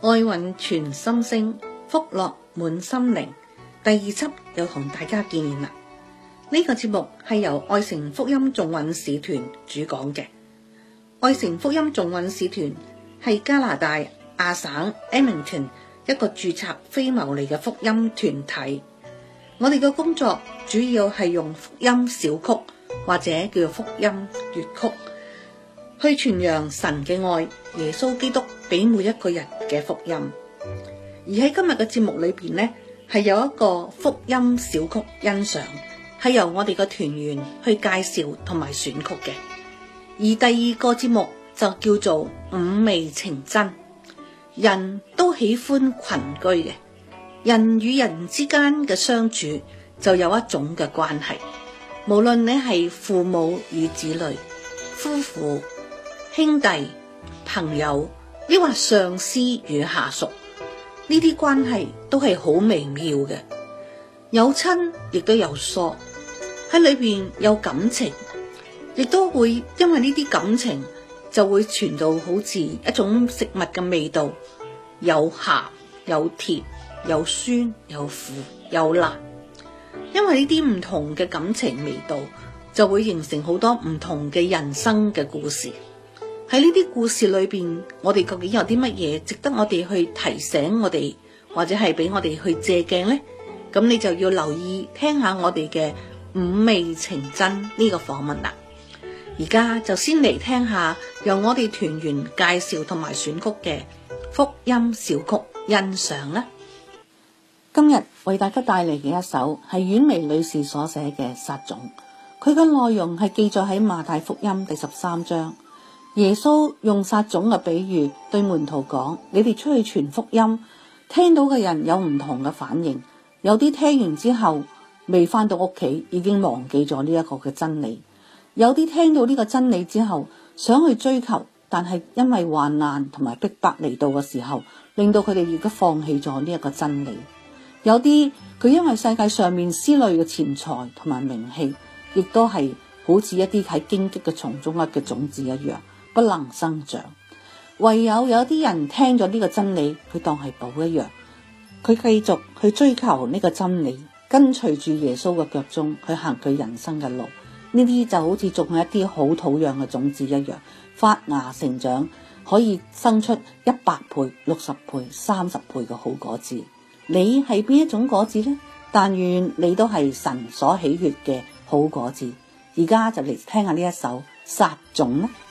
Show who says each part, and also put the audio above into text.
Speaker 1: 愛運全心聲，福樂滿心靈。第2輯又同大家見面啦。呢個節目係由愛城福音眾運使團主講嘅。愛城福音眾運使團係加拿大亞省 Edmonton 一個註冊非牟利嘅福音團體。我哋嘅工作主要係用福音小曲或者叫做福音粵曲，去傳揚神嘅愛，耶穌基督俾每一個人嘅福音。而喺今日嘅節目裏邊呢，係有一個福音小曲欣賞，係由我哋嘅團員去介紹同埋選曲嘅。而第2個節目就叫做五味情真。人都喜歡群居嘅，人與人之間嘅相處就有一種嘅關係，無論你係父母與子女、夫婦、兄弟、朋友，抑或上司與下屬，呢啲關係都係好微妙嘅，有親亦都有疏，喺裏邊有感情，亦都會因為呢啲感情就會傳到好似一種食物嘅味道，有鹹有甜有酸有苦有辣，因為呢啲唔同嘅感情味道就會形成好多唔同嘅人生嘅故事。喺呢啲故事裏邊，我哋究竟有啲乜嘢值得我哋去提醒我哋，或者係俾我哋去借鏡呢？咁你就要留意聽下我哋嘅五味情真呢個訪問啦。而家就先嚟聽下由我哋團員介紹同埋選曲嘅福音小曲欣賞啦。今日為大家帶嚟嘅一首係婉薇女士所寫嘅撒種，佢嘅內容係記載喺馬太福音第13章。耶穌用撒種嘅比喻對門徒講：你哋出去傳福音，聽到嘅人有唔同嘅反應，有啲聽完之後未返到屋企已經忘記咗呢一個嘅真理，有啲聽到呢個真理之後想去追求，但係因為患難同埋逼迫嚟到嘅時候，令到佢哋而家放棄咗呢一個真理。有啲佢因為世界上面思慮嘅錢財同埋名氣，亦都係好似一啲喺荊棘嘅叢中嘅種子一樣，不能生長。唯有啲人聽咗呢個真理，佢當係寶一樣，佢繼續去追求呢個真理，跟隨住耶穌嘅腳蹤去行佢人生嘅路。呢啲就好似種一啲好土壤嘅種子一樣，發芽成長，可以生出100倍、60倍、30倍嘅好果子。你係邊一種果子呢？但願你都係神所喜悅嘅好果子。而家就嚟聽下呢一首撒種啦。